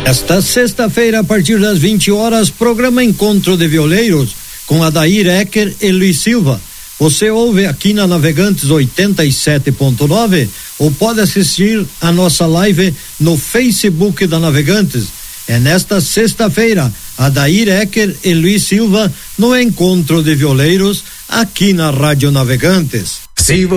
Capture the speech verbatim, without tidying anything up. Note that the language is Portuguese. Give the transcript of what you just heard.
Esta sexta-feira, a partir das vinte horas, programa Encontro de Violeiros com Adair Ecker e Luiz Silva. Você ouve aqui na Navegantes oitenta e sete ponto nove ou pode assistir a nossa live no Facebook da Navegantes. É nesta sexta-feira, Adair Ecker e Luiz Silva no Encontro de Violeiros aqui na Rádio Navegantes. Se